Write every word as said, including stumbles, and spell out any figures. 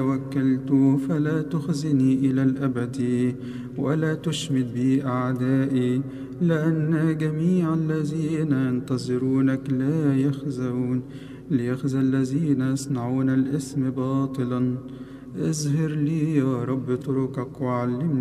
توكلت فلا تخزني إلى الأبد ولا تشمت بي أعدائي، لأن جميع الذين ينتظرونك لا يخزون، ليخزى الذين يصنعون الإثم باطلا. اظهر لي يا رب طرقك وعلمني